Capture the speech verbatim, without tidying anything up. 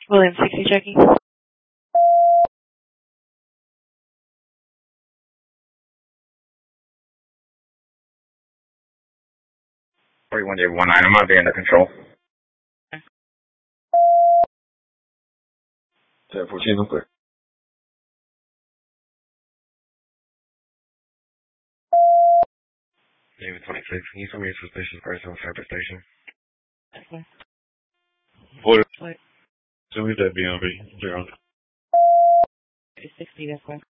William sixty checking. forty-one J one nine, I'm out there under control. ten fourteen, I'm clear. David twenty-six, can you send me a suspicious person on Cyber Station? Okay. Order. What? Send me that B M B. Zero. sixty, that's fine.